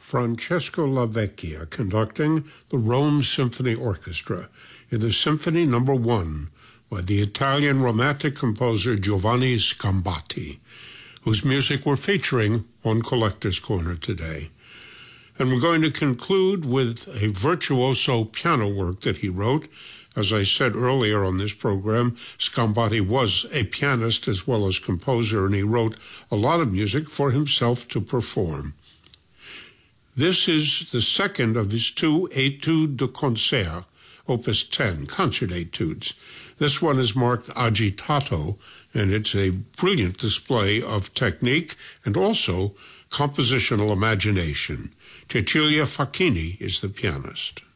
Francesco Lavecchia conducting the Rome Symphony Orchestra in the Symphony No. 1 by the Italian Romantic composer Giovanni Scambati, whose music we're featuring on Collector's Corner today. And we're going to conclude with a virtuoso piano work that he wrote. As I said earlier on this program, Scambati was a pianist as well as composer, and he wrote a lot of music for himself to perform. This is the second of his two Études de Concert, Opus 10, concert etudes. This one is marked Agitato, and it's a brilliant display of technique and also compositional imagination. Cecilia Facchini is the pianist.